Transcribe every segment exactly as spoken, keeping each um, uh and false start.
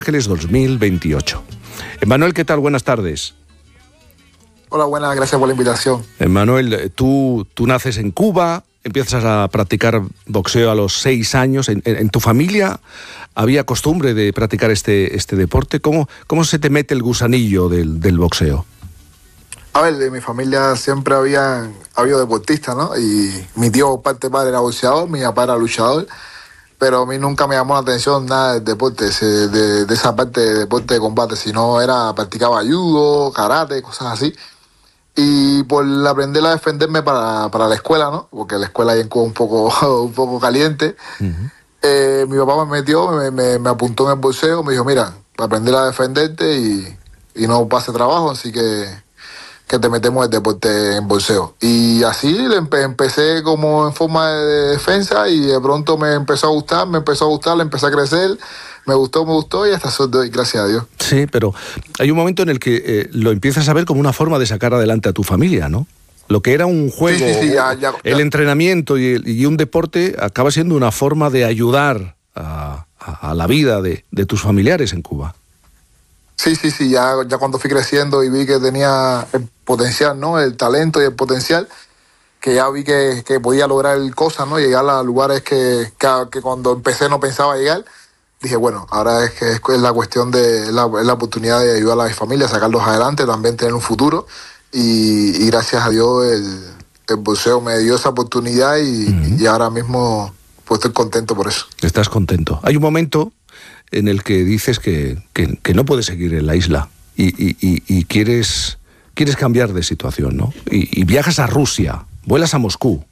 Ángeles dos mil veintiocho. Emmanuel, ¿qué tal? Buenas tardes. Hola, buenas, gracias por la invitación. Emmanuel, tú, tú naces en Cuba, empiezas a practicar boxeo a los seis años. ¿En, en, en tu familia había costumbre de practicar este, este deporte? ¿Cómo, ¿Cómo se te mete el gusanillo del, del boxeo? A ver, de mi familia siempre había habido deportistas, ¿no? Y mi tío, parte de padre, era boxeador, mi papá era luchador. Pero a mí nunca me llamó la atención nada del deporte, de, de, de esa parte de deporte de combate, sino era, practicaba judo, karate, cosas así. Y por aprender a defenderme para, para la escuela, ¿no? Porque la escuela ahí en Cuba es un poco, un poco caliente. Uh-huh. eh, mi papá me metió, me, me, me apuntó en el boxeo, me dijo, mira, para aprender a defenderte y, y no pase trabajo, así que... que te metemos el deporte en boxeo. Y así empe- empecé como en forma de defensa y de pronto me empezó a gustar, me empezó a gustar, le empecé a crecer, me gustó, me gustó y hasta hoy, gracias a Dios. Sí, pero hay un momento en el que eh, lo empiezas a ver como una forma de sacar adelante a tu familia, ¿no? Lo que era un juego, sí, sí, sí, ya, ya, el ya. entrenamiento y, el, y un deporte acaba siendo una forma de ayudar a, a, a la vida de, de tus familiares en Cuba. Sí, sí, sí, ya, ya cuando fui creciendo y vi que tenía el potencial, ¿no? El talento y el potencial, que ya vi que, que podía lograr cosas, ¿no? Llegar a lugares que, que, que cuando empecé no pensaba llegar. Dije, bueno, ahora es que es la cuestión de la, es la oportunidad de ayudar a mi familia, sacarlos adelante, también tener un futuro. Y, y gracias a Dios el, el boxeo me dio esa oportunidad y, uh-huh. y ahora mismo pues estoy contento por eso. Estás contento. Hay un momento en el que dices que, que, que no puedes seguir en la isla y, y, y, y quieres, quieres cambiar de situación, ¿no? Y, y viajas a Rusia, vuelas a Moscú.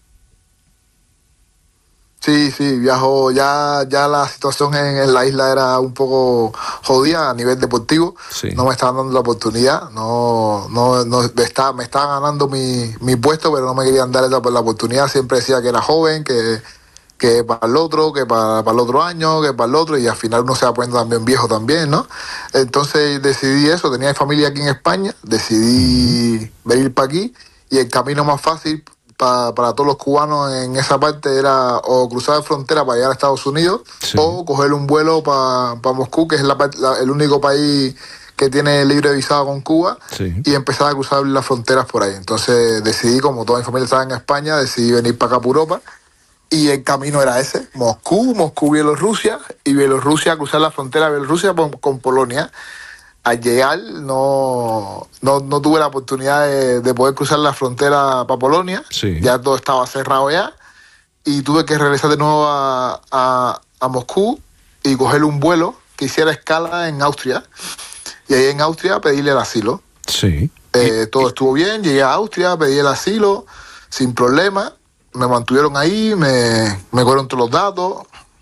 Sí, sí, viajo, ya, ya la situación en, en la isla era un poco jodida a nivel deportivo, sí. No me estaban dando la oportunidad, no, no, no está, me estaban ganando mi, mi puesto, pero no me querían dar esa, la oportunidad, siempre decía que era joven, que... que para el otro, que para, para el otro año, que para el otro, y al final uno se va poniendo también viejo también, ¿no? Entonces decidí eso, tenía familia aquí en España, decidí venir para aquí, y el camino más fácil para, para todos los cubanos en esa parte era o cruzar la frontera para llegar a Estados Unidos, sí. O coger un vuelo para, para Moscú, que es la, la, el único país que tiene libre visado con Cuba, sí. Y empezar a cruzar las fronteras por ahí. Entonces decidí, como toda mi familia estaba en España, decidí venir para acá, para Europa. Y el camino era ese, Moscú, Moscú, Bielorrusia, y Bielorrusia, cruzar la frontera de Bielorrusia con, con Polonia. Al llegar no, no, no tuve la oportunidad de, de poder cruzar la frontera para Polonia, sí. Ya todo estaba cerrado ya, y tuve que regresar de nuevo a, a, a Moscú y coger un vuelo que hiciera escala en Austria, y ahí en Austria pedirle el asilo. Sí. Eh, todo estuvo bien, llegué a Austria, pedí el asilo, sin problema. Me mantuvieron ahí, me, me cogieron todos los datos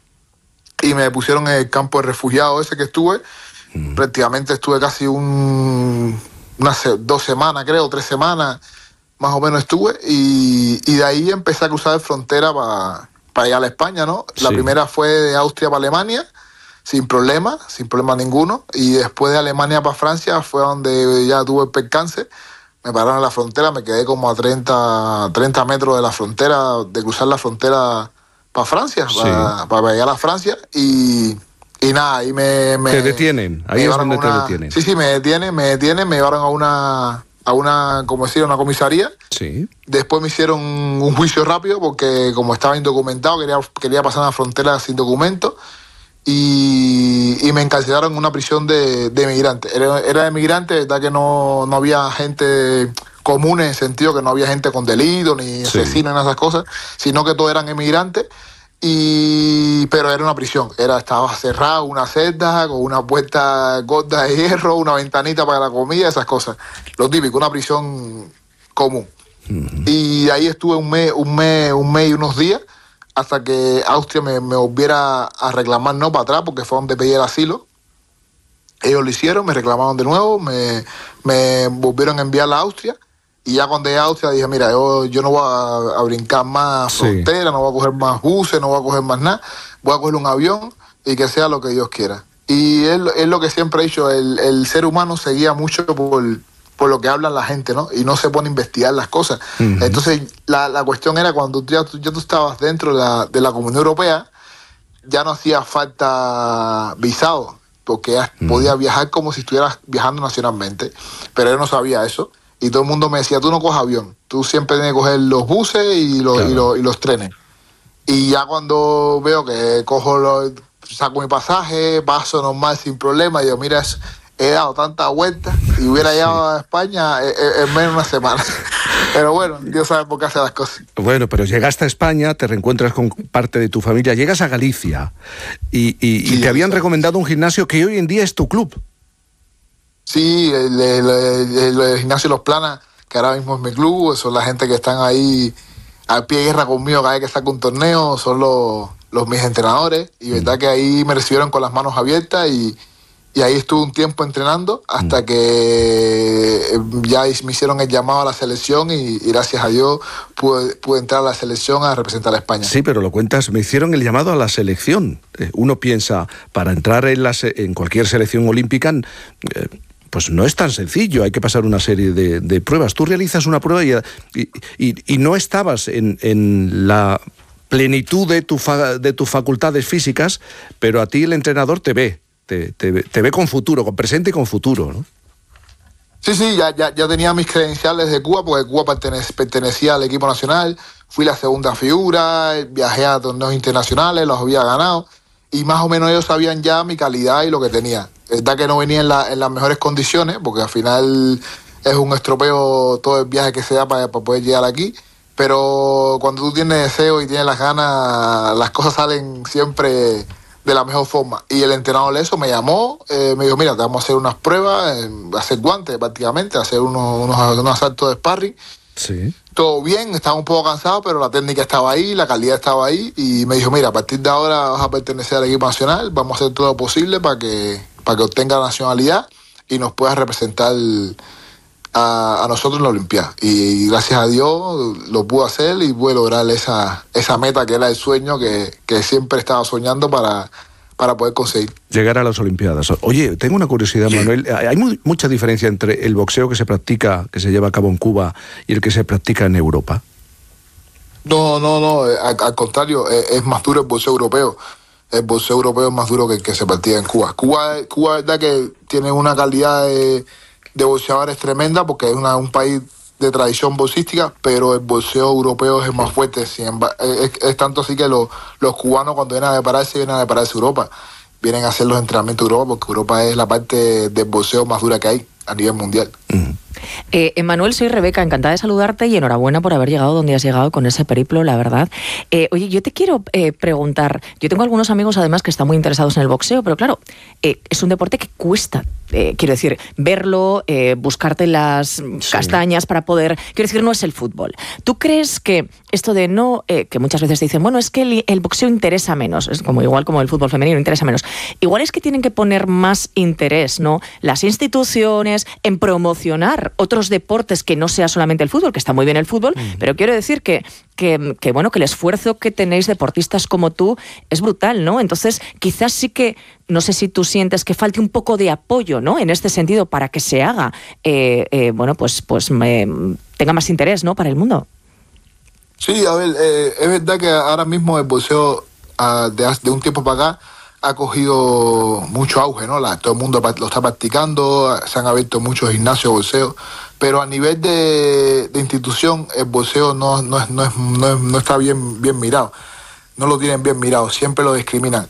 y me pusieron en el campo de refugiados ese que estuve. Mm. Prácticamente estuve casi un, unas dos semanas, creo, tres semanas, más o menos estuve. Y, y de ahí empecé a cruzar frontera para pa ir a la España, ¿no? Sí. La primera fue de Austria para Alemania, sin problema, sin problema ninguno. Y después de Alemania para Francia fue donde ya tuve el percance. Me pararon en la frontera, me quedé como a treinta, treinta metros de la frontera, de cruzar la frontera para Francia, sí. para, para llegar a Francia, y, y nada, ahí me, me... ¿Te detienen? Ahí es donde una, te detienen. Sí, sí, me detienen, me detienen, me llevaron a una, a una, como decir, una comisaría. Sí. Después me hicieron un juicio rápido, porque como estaba indocumentado, quería, quería pasar la frontera sin documento. Y, y me encarcelaron en una prisión de, de emigrantes. Era, era de emigrantes, verdad que no, no había gente común en el sentido que no había gente con delito, ni sí. asesinos, ni esas cosas, sino que todos eran emigrantes. Y, pero era una prisión, era, estaba cerrada, una celda, con una puerta gorda de hierro, una ventanita para la comida, esas cosas. Lo típico, una prisión común. Uh-huh. Y ahí estuve un mes, un mes, un mes y unos días, hasta que Austria me, me volviera a reclamar, no para atrás, porque fue donde pedí el asilo. Ellos lo hicieron, me reclamaron de nuevo, me, me volvieron a enviar a Austria, y ya cuando llegué a Austria dije, mira, yo, yo no voy a, a brincar más sí. fronteras, no voy a coger más buses, no voy a coger más nada, voy a coger un avión y que sea lo que Dios quiera. Y es, es lo que siempre he dicho, el, el ser humano se guía mucho por... por lo que habla la gente, ¿no? Y no se pone a investigar las cosas. Uh-huh. Entonces, la, la cuestión era cuando tú ya, ya tú estabas dentro de la, de la Comunión Europea, ya no hacía falta visado. porque ella mm. podía viajar como si estuvieras viajando nacionalmente, pero yo no sabía eso. Y todo el mundo me decía, tú no coges avión, tú siempre tienes que coger los buses y los, claro. y los, y los trenes. Y ya cuando veo que cojo, los, saco mi pasaje, paso normal sin problema, y digo, mira, he dado tantas vueltas y hubiera llegado sí. a España en, en menos de una semana. Pero bueno, Dios sabe por qué hace las cosas. Bueno, pero llegaste a España, te reencuentras con parte de tu familia, llegas a Galicia y, y, sí, y te habían recomendado un gimnasio que hoy en día es tu club. Sí, el, el, el, el gimnasio Los Planas, que ahora mismo es mi club, son la gente que están ahí al pie de guerra conmigo cada vez que saco un torneo, son los, los mis entrenadores, y mm. verdad que ahí me recibieron con las manos abiertas y, y ahí estuve un tiempo entrenando hasta mm. que ya me hicieron el llamado a la selección y, y gracias a Dios pude, pude entrar a la selección a representar a España. Sí, pero lo cuentas, me hicieron el llamado a la selección. Uno piensa, para entrar en, la, en cualquier selección olímpica... Eh, pues no es tan sencillo, hay que pasar una serie de, de pruebas. Tú realizas una prueba y, y, y no estabas en, en la plenitud de, tu fa, de tus facultades físicas, pero a ti el entrenador te ve, te, te, te ve con futuro, con presente y con futuro, ¿no? Sí, sí, ya, ya, ya tenía mis credenciales de Cuba, porque Cuba pertenec- pertenecía al equipo nacional, fui la segunda figura, viajé a torneos internacionales, los había ganado, y más o menos ellos sabían ya mi calidad y lo que tenía. Es verdad que no venía en, la, en las mejores condiciones, porque al final es un estropeo todo el viaje que se da para, para poder llegar aquí, pero cuando tú tienes deseo y tienes las ganas, las cosas salen siempre de la mejor forma. Y el entrenador de eso me llamó, eh, me dijo, mira, te vamos a hacer unas pruebas, eh, hacer guantes prácticamente, hacer unos, unos, unos asaltos de sparring. Sí. Todo bien, estaba un poco cansado, pero la técnica estaba ahí, la calidad estaba ahí, y me dijo, mira, a partir de ahora vas a pertenecer al equipo nacional, vamos a hacer todo lo posible para que, para que obtenga la nacionalidad y nos puedas representar a, a nosotros en la Olimpiada. Y, y gracias a Dios lo pude hacer y pude lograr esa, esa meta que era el sueño que, que siempre estaba soñando para, para poder conseguir. Llegar a las Olimpiadas. Oye, tengo una curiosidad, sí. Manuel. ¿Hay muy, mucha diferencia entre el boxeo que se practica, que se lleva a cabo en Cuba, y el que se practica en Europa? No, no, no. Al, al contrario, es, es más duro el boxeo europeo. El boxeo europeo es más duro que el que se practica en Cuba. Cuba, Cuba es verdad que tiene una calidad de, de boxeadores tremenda, porque es una, un país de tradición boxística, pero el boxeo europeo es más fuerte. Es, es tanto así que los, los cubanos, cuando vienen a prepararse, vienen a prepararse Europa. Vienen a hacer los entrenamientos de Europa, porque Europa es la parte del boxeo más dura que hay a nivel mundial. Mm. Eh, Emmanuel, soy Rebeca, encantada de saludarte y enhorabuena por haber llegado donde has llegado con ese periplo, la verdad. Eh, oye, yo te quiero eh, preguntar, yo tengo algunos amigos además que están muy interesados en el boxeo, pero claro, eh, es un deporte que cuesta, eh, quiero decir, verlo, eh, buscarte las sí. castañas para poder, quiero decir, no es el fútbol. ¿Tú crees que esto de no, eh, que muchas veces dicen, bueno, es que el, el boxeo interesa menos, es como igual como el fútbol femenino interesa menos, igual es que tienen que poner más interés, ¿no?, las instituciones en promocionar otros deportes que no sea solamente el fútbol, que está muy bien el fútbol, mm. pero quiero decir que, que, que, bueno, que el esfuerzo que tenéis deportistas como tú es brutal, ¿no? Entonces, quizás sí que, no sé si tú sientes que falte un poco de apoyo, ¿no?, en este sentido, para que se haga, eh, eh, bueno, pues, pues eh, tenga más interés, ¿no?, para el mundo. Sí, a ver, eh, es verdad que ahora mismo el boxeo, uh, de, de un tiempo para acá, ha cogido mucho auge, ¿no? La, todo el mundo lo está practicando, se han abierto muchos gimnasios de boxeo, pero a nivel de, de institución, el boxeo no, no, es, no, es, no, es, no está bien, bien mirado. No lo tienen bien mirado, siempre lo discriminan.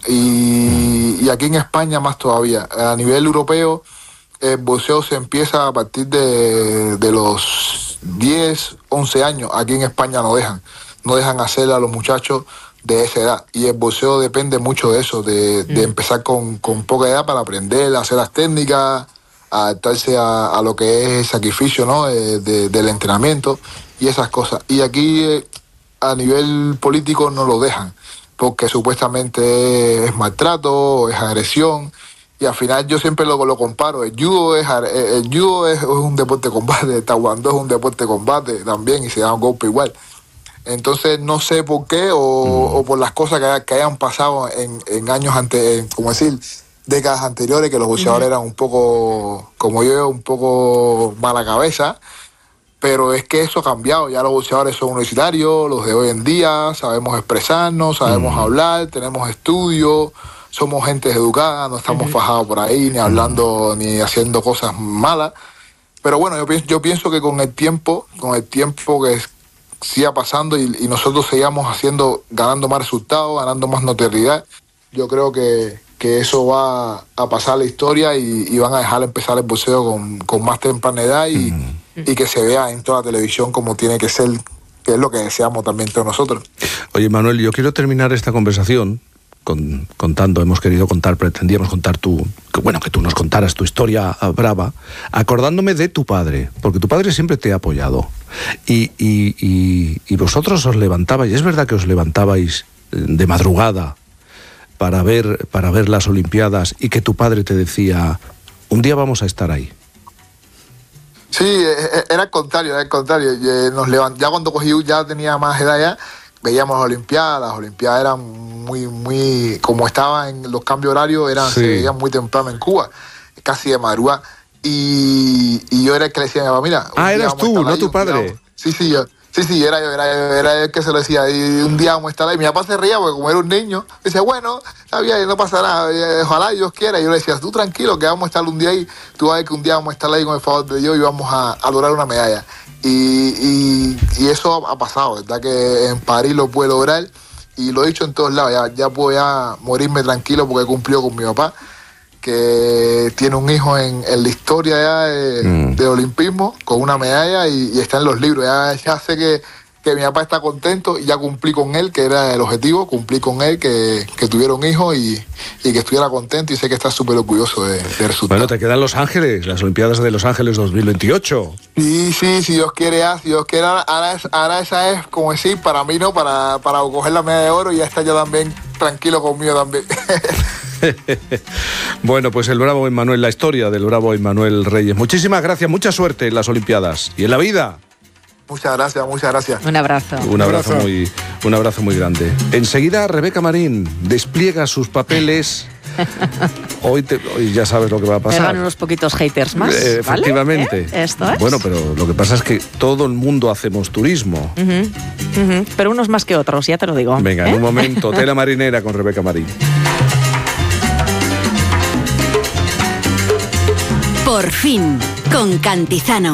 Y, y aquí en España más todavía. A nivel europeo, el boxeo se empieza a partir de, de los diez, once años. Aquí en España no dejan. No dejan hacer a los muchachos de esa edad. Y el boxeo depende mucho de eso, de, mm. de empezar con, con poca edad para aprender a hacer las técnicas, a adaptarse a, a lo que es el sacrificio, ¿no?, de, de, del entrenamiento y esas cosas. Y aquí eh, a nivel político no lo dejan, porque supuestamente es maltrato, es agresión, y al final yo siempre lo, lo comparo. El judo es el judo es, es un deporte de combate, el taekwondo es un deporte de combate también, y se da un golpe igual. Entonces no sé por qué, o, mm. o por las cosas que, que hayan pasado en, en años antes, como decir, décadas anteriores, que los boxeadores mm. eran un poco, como yo, un poco mala cabeza. Pero es que eso ha cambiado, ya los boxeadores son universitarios, los de hoy en día, sabemos expresarnos, sabemos mm. hablar, tenemos estudios, somos gente educada, no estamos uh-huh. fajados por ahí, ni hablando, ni haciendo cosas malas. Pero bueno, yo pienso, yo pienso que con el tiempo, con el tiempo que siga pasando y, y nosotros sigamos haciendo, ganando más resultados, ganando más notoriedad, yo creo que, que eso va a pasar a la historia y, y van a dejar empezar el boxeo con, con más temprana edad y, uh-huh. y que se vea en toda la televisión como tiene que ser, que es lo que deseamos también todos nosotros. Oye, Manuel, yo quiero terminar esta conversación con, contando, hemos querido contar, pretendíamos contar tu, que, bueno, que tú nos contaras tu historia brava, acordándome de tu padre, porque tu padre siempre te ha apoyado. Y, y, y, y vosotros os levantabais, es verdad que os levantabais de madrugada para ver, para ver las Olimpiadas y que tu padre te decía, un día vamos a estar ahí. Sí, era el contrario, era el contrario. Nos levant... Ya cuando cogí, ya tenía más edad ya, veíamos las Olimpiadas, las Olimpiadas eran muy, muy, como estaban en los cambios horarios, eran, sí. se veían muy temprano en Cuba, casi de madrugada. Y, y yo era el que le decía a mi papá, mira... Ah, eras tú, no ahí, tu padre. Día, sí, sí, yo, sí, sí, era yo, era yo, era yo el que se lo decía. Y un día vamos a estar ahí. Mi papá se reía porque como era un niño, decía, bueno, está bien, no pasa nada, ojalá Dios quiera. Y yo le decía, tú tranquilo, que vamos a estar un día ahí, tú vas a ver que un día vamos a estar ahí con el favor de Dios y vamos a, a lograr una medalla. Y, y, y eso ha pasado, ¿verdad? Que en París lo pude lograr y lo he dicho en todos lados, ya, ya puedo ya morirme tranquilo porque he cumplido con mi papá, que tiene un hijo en, en la historia ya de, mm. de olimpismo con una medalla y, y está en los libros, ya, ya sé que, que mi papá está contento y ya cumplí con él, que era el objetivo, cumplí con él, que, que tuviera un hijo y, y que estuviera contento y sé que está súper orgulloso de, de resultado. Bueno, te quedan Los Ángeles, las Olimpiadas de Los Ángeles dos mil veintiocho. Sí, sí, si Dios quiere, si Dios quiere, ahora, ahora esa es, como decir, para mí no, para, para coger la medalla de oro y ya está yo también tranquilo conmigo también. Bueno, pues el bravo Emmanuel, la historia del bravo Emmanuel Reyes. Muchísimas gracias, mucha suerte en las Olimpiadas y en la vida. Muchas gracias, muchas gracias. Un abrazo. Un abrazo, un abrazo. Muy, un abrazo muy grande. Enseguida Rebeca Marín despliega sus papeles. Hoy, te, hoy ya sabes lo que va a pasar. Me van unos poquitos haters más. Eh, efectivamente. ¿Vale? ¿Eh? Esto es. Bueno, pero lo que pasa es que todo el mundo hacemos turismo. Uh-huh. Uh-huh. Pero unos más que otros, ya te lo digo. Venga, ¿eh? en un momento, Tela Marinera con Rebeca Marín. Por fin, con Cantizano.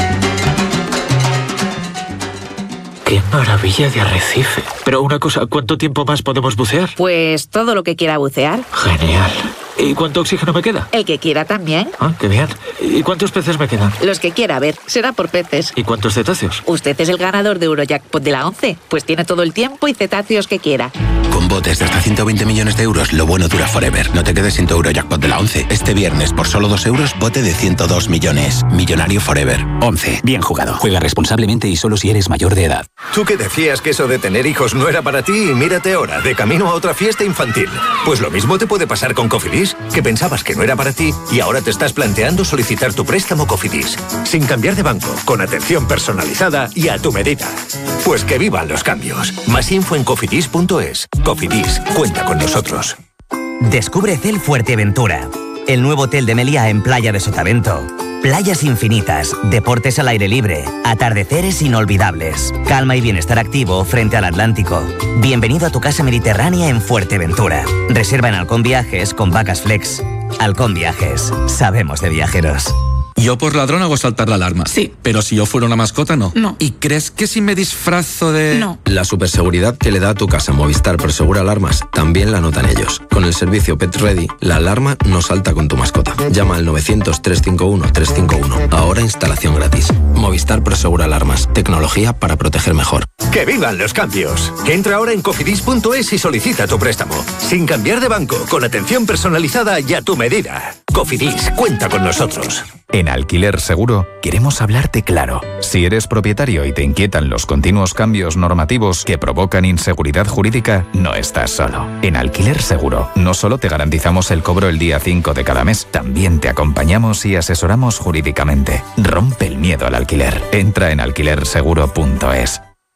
¡Qué maravilla de arrecife! Pero una cosa, ¿cuánto tiempo más podemos bucear? Pues todo lo que quiera bucear. Genial. ¿Y cuánto oxígeno me queda? El que quiera también. Ah, qué bien. ¿Y cuántos peces me quedan? Los que quiera, a ver, será por peces. ¿Y cuántos cetáceos? Usted es el ganador de Eurojackpot de la once, pues tiene todo el tiempo y cetáceos que quiera. Con botes de hasta ciento veinte millones de euros, lo bueno dura forever. No te quedes sin tu Eurojackpot de la once. Este viernes, por solo dos euros, bote de ciento dos millones. Millonario forever. once. Bien jugado. Juega responsablemente y solo si eres mayor de edad. Tú que decías que eso de tener hijos no era para ti y mírate ahora, de camino a otra fiesta infantil. Pues lo mismo te puede pasar con Cofidis, que pensabas que no era para ti y ahora te estás planteando solicitar tu préstamo Cofidis. Sin cambiar de banco, con atención personalizada y a tu medida. Pues que vivan los cambios. Más info en cofidis punto es. Cofidis, cuenta con nosotros. Descubre Cel Fuerteventura, el nuevo hotel de Meliá en Playa de Sotavento. Playas infinitas, deportes al aire libre, atardeceres inolvidables, calma y bienestar activo frente al Atlántico. Bienvenido a tu casa mediterránea en Fuerteventura. Reserva en Halcón Viajes con Vacas Flex. Halcón Viajes, sabemos de viajeros. Yo por ladrón hago saltar la alarma. Sí. Pero si yo fuera una mascota, no. No. ¿Y crees que si me disfrazo de...? No. La superseguridad que le da a tu casa Movistar Prosegura Alarmas también la notan ellos. Con el servicio Pet Ready, la alarma no salta con tu mascota. Llama al novecientos, trescientos cincuenta y uno, trescientos cincuenta y uno. Ahora instalación gratis. Movistar Prosegura Alarmas. Tecnología para proteger mejor. ¡Que vivan los cambios! Entra ahora en cofidis punto es y solicita tu préstamo. Sin cambiar de banco, con atención personalizada y a tu medida. Cofidis, cuenta con nosotros. En Alquiler Seguro queremos hablarte claro. Si eres propietario y te inquietan los continuos cambios normativos que provocan inseguridad jurídica, no estás solo. En Alquiler Seguro no solo te garantizamos el cobro el día cinco de cada mes, también te acompañamos y asesoramos jurídicamente. Rompe el miedo al alquiler. Entra en alquiler seguro punto es.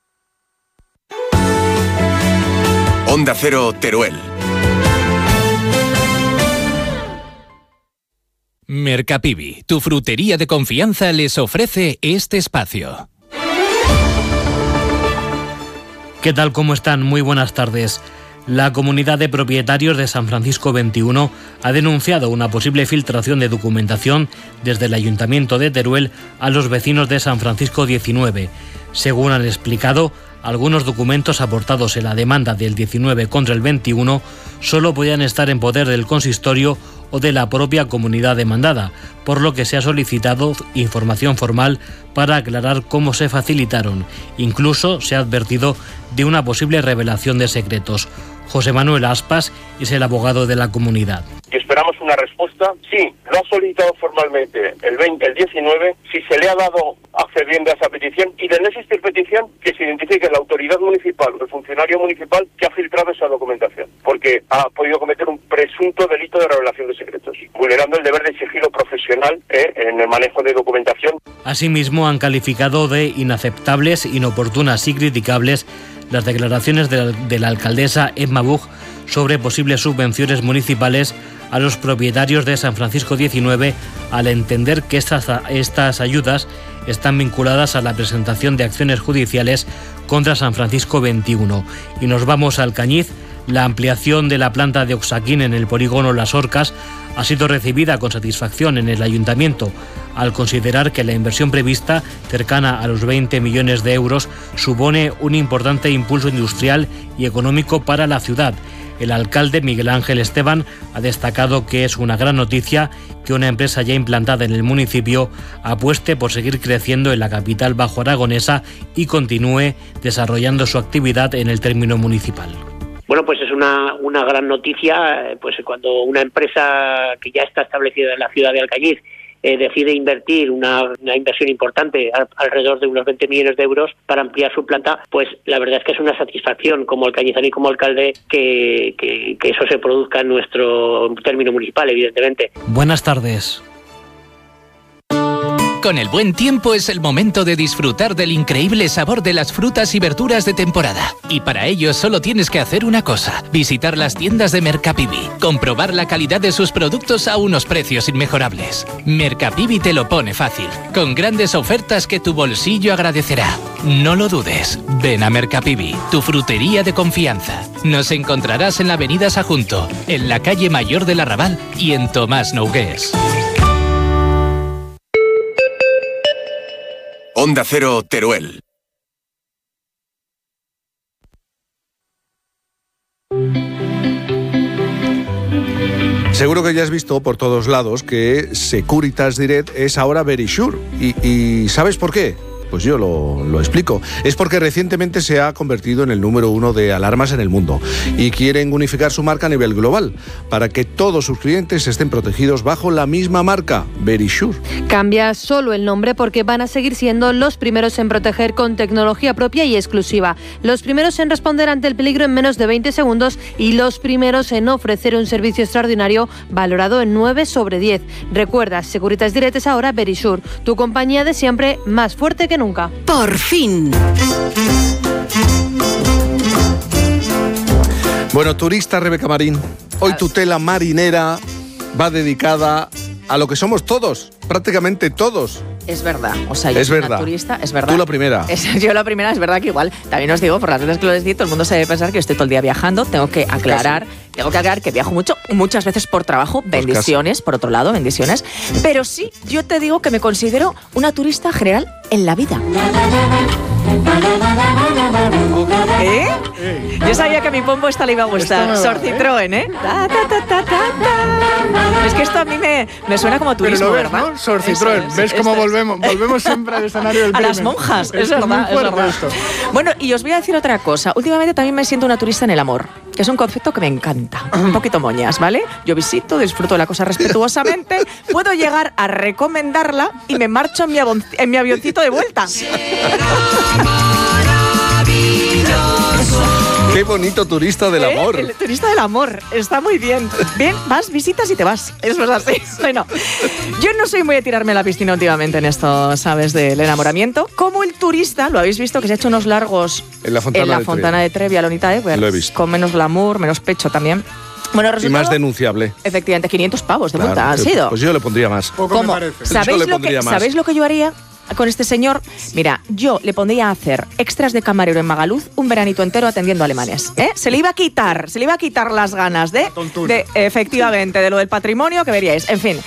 Onda Cero, Teruel. Mercapivi, tu frutería de confianza, les ofrece este espacio. ¿Qué tal? ¿Cómo están? Muy buenas tardes. La comunidad de propietarios de San Francisco veintiuno ha denunciado una posible filtración de documentación desde el Ayuntamiento de Teruel a los vecinos de San Francisco diecinueve. Según han explicado, algunos documentos aportados en la demanda del diecinueve contra el veintiuno solo podían estar en poder del consistorio o de la propia comunidad demandada, por lo que se ha solicitado información formal para aclarar cómo se facilitaron. Incluso se ha advertido de una posible revelación de secretos. José Manuel Aspas es el abogado de la comunidad. Que esperamos una respuesta. Sí, lo ha solicitado formalmente el veinte, el diecinueve, si se le ha dado accediendo a esa petición, y de no existir petición, que se identifique la autoridad municipal o el funcionario municipal que ha filtrado esa documentación, porque ha podido cometer un presunto delito de revelación de secretos, vulnerando el deber de sigilo profesional eh, en el manejo de documentación. Asimismo, han calificado de inaceptables, inoportunas y criticables las declaraciones de la, de la alcaldesa Emma Buch sobre posibles subvenciones municipales a los propietarios de San Francisco diecinueve, al entender que estas, estas ayudas están vinculadas a la presentación de acciones judiciales contra San Francisco veintiuno. Y nos vamos a Alcañiz. La ampliación de la planta de Oxaquín en el polígono Las Orcas ha sido recibida con satisfacción en el ayuntamiento, al considerar que la inversión prevista, cercana a los veinte millones de euros, supone un importante impulso industrial y económico para la ciudad. El alcalde Miguel Ángel Esteban ha destacado que es una gran noticia que una empresa ya implantada en el municipio apueste por seguir creciendo en la capital bajo-aragonesa y continúe desarrollando su actividad en el término municipal. Bueno, pues es una, una gran noticia, pues cuando una empresa que ya está establecida en la ciudad de Alcañiz eh, decide invertir una, una inversión importante, a, alrededor de unos veinte millones de euros, para ampliar su planta, pues la verdad es que es una satisfacción como alcañizano y como alcalde que, que, que eso se produzca en nuestro término municipal, evidentemente. Buenas tardes. Con el buen tiempo es el momento de disfrutar del increíble sabor de las frutas y verduras de temporada. Y para ello solo tienes que hacer una cosa: visitar las tiendas de Mercapivi, comprobar la calidad de sus productos a unos precios inmejorables. Mercapivi te lo pone fácil, con grandes ofertas que tu bolsillo agradecerá. No lo dudes, ven a Mercapivi, tu frutería de confianza. Nos encontrarás en la avenida Sajunto, en la calle Mayor del Arrabal y en Tomás Nogués. Onda Cero Teruel. Seguro que ya has visto por todos lados que Securitas Direct es ahora Verisure. ¿Y, y sabes por qué? Pues yo lo, lo explico. Es porque recientemente se ha convertido en el número uno de alarmas en el mundo y quieren unificar su marca a nivel global para que todos sus clientes estén protegidos bajo la misma marca, Verisure. Cambia solo el nombre porque van a seguir siendo los primeros en proteger con tecnología propia y exclusiva, los primeros en responder ante el peligro en menos de veinte segundos y los primeros en ofrecer un servicio extraordinario valorado en nueve sobre diez. Recuerda, Securitas Direct es ahora Verisure, tu compañía de siempre, más fuerte que nunca. Por fin. Bueno, turista Rebeca Marín, hoy tu tela marinera va dedicada a lo que somos todos, prácticamente todos. Es verdad, o sea, yo es soy verdad. Una turista, es verdad. Tú la primera. Es, yo la primera, es verdad que igual, también os digo, por las veces que lo decís, todo el mundo se debe pensar que yo estoy todo el día viajando, tengo que aclarar, casi. tengo que aclarar que viajo mucho, muchas veces por trabajo, bendiciones, pues por otro lado, bendiciones, pero sí, yo te digo que me considero una turista general en la vida. ¿Eh? Yo sabía que a mi pompo esta le iba a gustar. Sor Citroën, ¿eh? Ta, ta, ta, ta, ta, ta. Es que esto a mí me, me suena como turismo, pero lo ves, ¿verdad? ¿no? Sor Citroën. ¿Ves cómo es. volvemos? Volvemos siempre al escenario del a crimen. las monjas, es, es verdad, es verdad. Esto. Bueno, y os voy a decir otra cosa. Últimamente también me siento una turista en el amor, que es un concepto que me encanta. Un poquito moñas, ¿vale? Yo visito, disfruto de la cosa respetuosamente, puedo llegar a recomendarla y me marcho en mi, avon- en mi avioncito de vuelta. Qué bonito turista del ¿Eh? amor. El turista del amor, está muy bien. Bien, vas, visitas y te vas. Eso es así. Bueno, yo no soy muy de tirarme a la piscina últimamente en esto, ¿sabes? Del enamoramiento. Como el turista, lo habéis visto, que se ha hecho unos largos en la Fontana, en la de, Fontana Trevi. de Trevi, Alonita Edwards. Lo he visto. Con menos glamour, menos pecho también. Bueno, y más denunciable. Efectivamente, quinientos pavos de multa claro, han sido. Pues yo le pondría más. Poco ¿Cómo? me parece. ¿Sabéis, yo le lo pondría que, más. ¿Sabéis lo que yo haría? con este señor, mira, yo le pondría a hacer extras de camarero en Magaluz un veranito entero atendiendo alemanes. ¿eh? Se le iba a quitar, se le iba a quitar las ganas de, de efectivamente, de lo del patrimonio que veríais. En fin.